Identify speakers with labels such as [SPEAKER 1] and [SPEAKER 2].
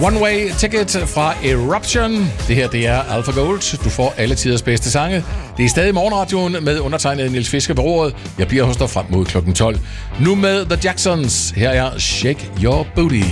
[SPEAKER 1] One Way Ticket fra Eruption. Det her, det er Alpha Gold. Du får alle tiders bedste sange. Det er stadig morgenradioen med undertegnet Niels Fisker på roret. Jeg bliver hos dig frem mod klokken 12. Nu med The Jacksons. Her er Shake Your Booty.